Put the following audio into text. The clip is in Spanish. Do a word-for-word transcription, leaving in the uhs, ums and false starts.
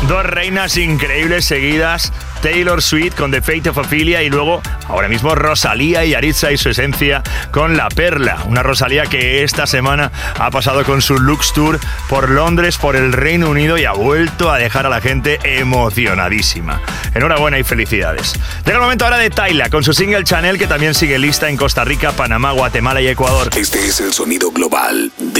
Dos reinas increíbles seguidas, Taylor Swift con The Fate of Ophelia y luego, ahora mismo, Rosalía y Yarixa y su esencia con La Perla. Una Rosalía que esta semana ha pasado con su Lux Tour por Londres, por el Reino Unido y ha vuelto a dejar a la gente emocionadísima. Enhorabuena y felicidades. Llega el momento ahora de Tyla con su single Chanel, que también sigue lista en Costa Rica, Panamá, Guatemala y Ecuador. Este es el sonido global.